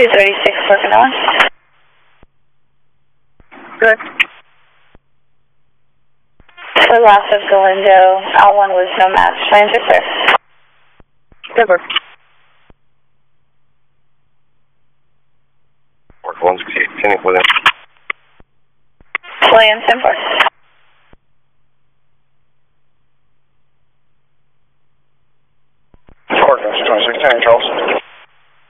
236 working on. Good. For loss of Galindo, L1 was no match. Lands are clear. Good work. Work 168, continue with it. William, 10-4. Work 26, Charles.